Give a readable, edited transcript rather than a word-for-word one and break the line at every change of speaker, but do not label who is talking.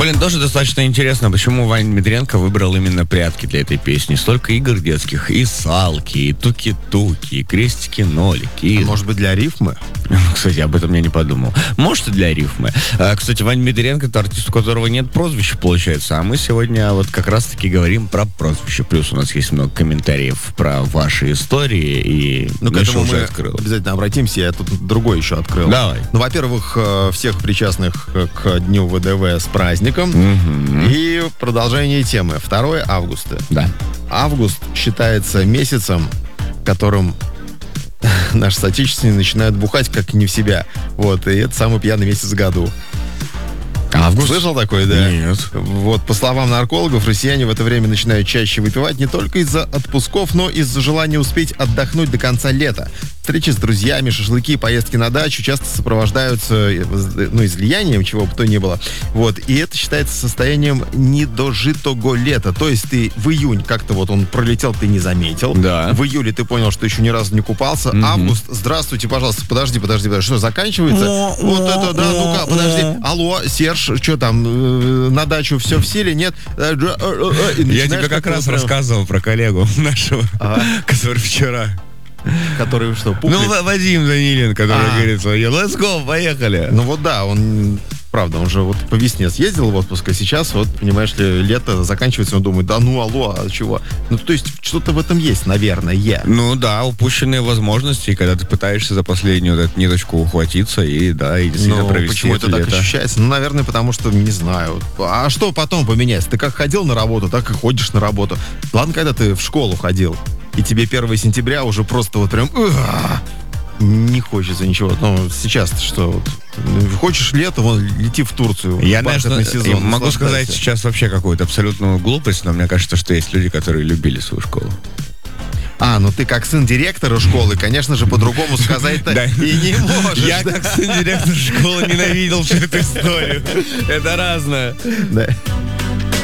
Блин, тоже достаточно интересно, почему Ваня Дмитренко выбрал именно прятки для этой песни. Столько игр детских, и салки, и туки-туки, и крестики-нолики. И...
Может быть, для рифмы?
Кстати, об этом я не подумал. Может, и для рифмы. Кстати, Ваня Дмитренко — это артист, у которого нет прозвища, получается. А мы сегодня вот как раз-таки говорим про прозвище. Плюс у нас есть много комментариев про ваши истории, и Миша уже открыл.
Обязательно обратимся, я тут другой еще открыл.
Давай.
Ну, во-первых, всех причастных к Дню ВДВ с праздником. И продолжение темы. 2 августа.
Да.
Август считается месяцем, которым наши соотечественники начинают бухать как не в себя. Вот, и это самый пьяный месяц в году.
Август?
Слышал такое, да?
Нет.
Вот, по словам наркологов, россияне в это время начинают чаще выпивать не только из-за отпусков, но и из-за желания успеть отдохнуть до конца лета. Встречи с друзьями, шашлыки, поездки на дачу часто сопровождаются, излиянием, чего бы то ни было. Вот, и это считается состоянием недожитого лета. То есть ты в июнь как-то вот он пролетел, ты не заметил.
Да.
В июле ты понял, что еще ни разу не купался. Август, здравствуйте, пожалуйста, подожди. Что, заканчивается? Вот это, да, ну-ка, подожди. Алло, Серж, что там, на дачу все в силе, нет?
Я тебе как раз рассказывал про коллегу нашего, который вчера...
Который что, пуклит?
Ну, Вадим Данилин, который говорит, let's go, поехали.
Ну вот да, он, правда, он же вот по весне съездил в отпуск, а сейчас, вот, понимаешь ли, лето заканчивается, он думает, да ну, алло, а чего? Ну, то есть, что-то в этом есть, наверное.
Ну да, упущенные возможности, когда ты пытаешься за последнюю вот эту ниточку ухватиться и, да, и действительно провести
почему это так
лето.
ощущается? Ну, наверное, потому что, не знаю. А что потом поменяется? Ты как ходил на работу, так и ходишь на работу. Ладно, когда ты в школу ходил, и тебе 1 сентября уже просто вот прям... Не хочется ничего. Ну, сейчас что? Вот, хочешь лето, вон, лети в Турцию.
Я, конечно,
сезон,
могу сказать сейчас вообще какую-то абсолютную глупость, но мне кажется, что есть люди, которые любили свою школу.
Ну ты как сын директора школы, конечно же, по-другому сказать-то и не можешь.
Я как сын директора школы ненавидел всю эту историю. Это разное.
Да.